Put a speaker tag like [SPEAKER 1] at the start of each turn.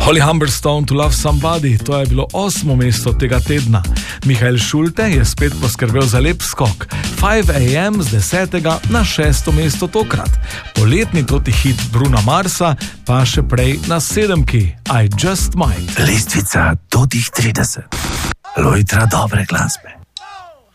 [SPEAKER 1] Holly Humberstone to Love Somebody, to je bilo 8. mesto tega tedna. Mihael Schulte je spet poskrbel za lep skok. 5 AM z 10. na 6. mesto tokrat. Poletni toti hit Bruna Marsa pa še prej na 7. I Just Might.
[SPEAKER 2] Lestvica totih 30. Lojtra dobre glasbe.